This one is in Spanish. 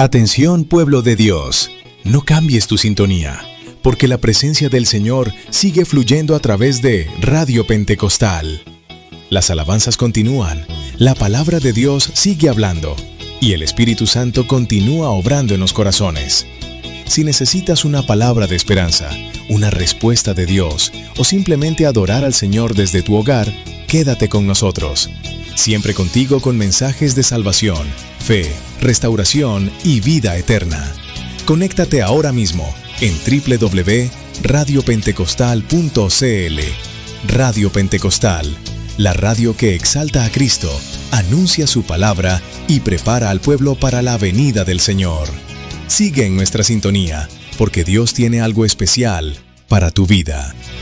Atención, pueblo de Dios, no cambies tu sintonía, porque la presencia del Señor sigue fluyendo a través de Radio Pentecostal. Las alabanzas continúan, la palabra de Dios sigue hablando, y el Espíritu Santo continúa obrando en los corazones. Si necesitas una palabra de esperanza, una respuesta de Dios, o simplemente adorar al Señor desde tu hogar, quédate con nosotros. Siempre contigo con mensajes de salvación, fe, restauración y vida eterna. Conéctate ahora mismo en www.radiopentecostal.cl. Radio Pentecostal, la radio que exalta a Cristo, anuncia su palabra y prepara al pueblo para la venida del Señor. Sigue en nuestra sintonía, porque Dios tiene algo especial para tu vida.